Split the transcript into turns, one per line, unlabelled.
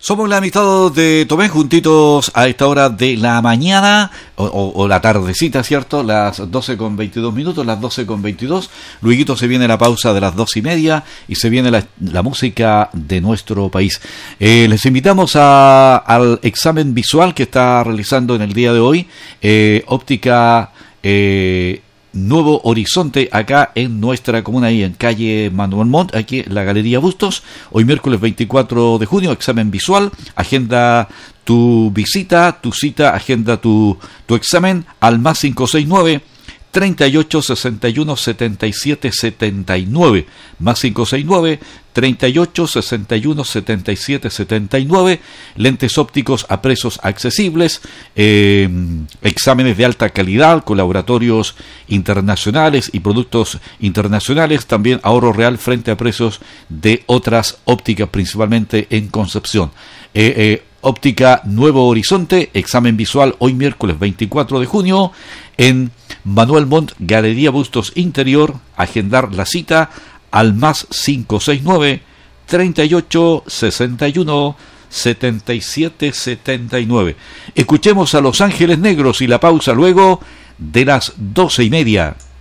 Somos la amistad de Tomé, juntitos a esta hora de la mañana, o la tardecita, ¿cierto? Las 12:22, las 12:22. Luego se viene la pausa de las 2:30 y se viene la música de nuestro país. Les invitamos al examen visual que está realizando en el día de hoy, óptica Nuevo Horizonte, acá en nuestra comuna, ahí en calle Manuel Montt, aquí en la Galería Bustos. Hoy miércoles 24 de junio, examen visual. Agenda tu visita, tu cita, agenda tu examen al más 569 38 61 77 79, más 569 38 61 77 79. Lentes ópticos a precios accesibles, exámenes de alta calidad con laboratorios internacionales y productos internacionales. También ahorro real frente a precios de otras ópticas, principalmente en Concepción. Óptica Nuevo Horizonte, examen visual hoy miércoles 24 de junio en Manuel Montt, Galería Bustos Interior. Agendar la cita al más 569 38 61 77 79. Escuchemos a Los Ángeles Negros y la pausa luego de las 12:30.